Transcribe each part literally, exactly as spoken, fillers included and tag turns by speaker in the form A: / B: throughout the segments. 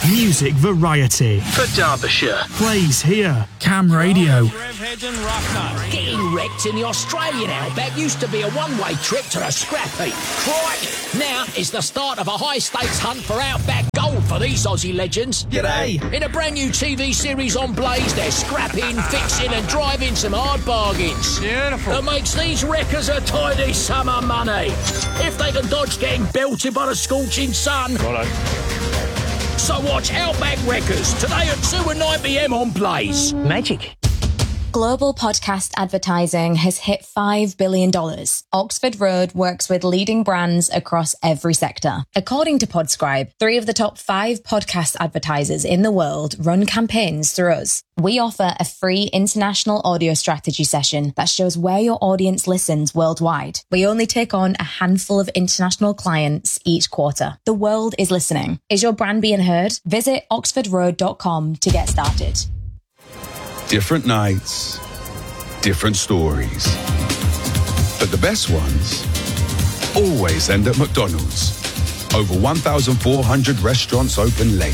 A: Music variety.
B: For Derbyshire.
A: Plays here. Cam Radio.
C: Getting wrecked in the Australian outback used to be a one-way trip to the scrap heap. Crikey! Now it's the start of a high-stakes hunt for outback gold for these Aussie legends.
D: G'day!
C: In a brand new T V series on Blaze, they're scrapping, fixing and driving some hard bargains.
D: Beautiful.
C: That makes these wreckers a tidy summer money. If they can dodge getting belted by the scorching sun.
D: Righto.
C: So watch Outback Wreckers today at two and nine p m on Blaze.
E: Magic.
F: Global podcast advertising has hit five billion dollars. Oxford Road works with leading brands across every sector. According to Podscribe, three of the top five podcast advertisers in the world run campaigns through us. We offer a free international audio strategy session that shows where your audience listens worldwide. We only take on a handful of international clients each quarter. The world is listening. Is your brand being heard? Visit oxford road dot com to get started.
G: Different nights, different stories. But the best ones always end at McDonald's. Over one thousand four hundred restaurants open late.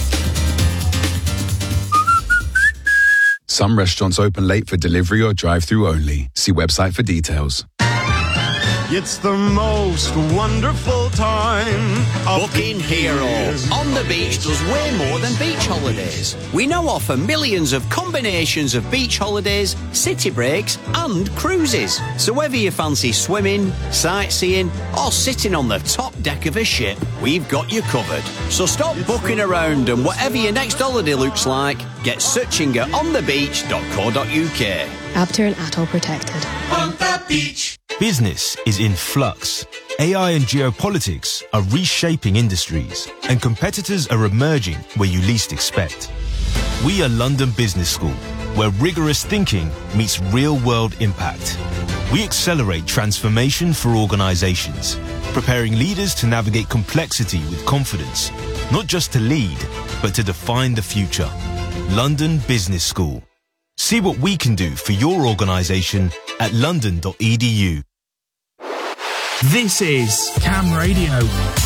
G: Some restaurants open late for delivery or drive-through only. See website for details.
H: It's the most wonderful time.
I: Booking Hero. On the Beach does way more than beach holidays. We now offer millions of combinations of beach holidays, city breaks and cruises. So whether you fancy swimming, sightseeing or sitting on the top deck of a ship, we've got you covered. So stop booking around and whatever your next holiday looks like, get searching at on the beach dot co dot u k.
J: Abter and Atoll protected.
H: On the beach.
K: Business is in flux. A I and geopolitics are reshaping industries, and competitors are emerging where you least expect. We are London Business School, where rigorous thinking meets real-world impact. We accelerate transformation for organizations, preparing leaders to navigate complexity with confidence, not just to lead, but to define the future. London Business School. See what we can do for your organisation at london dot e d u.
A: This is Cam Radio.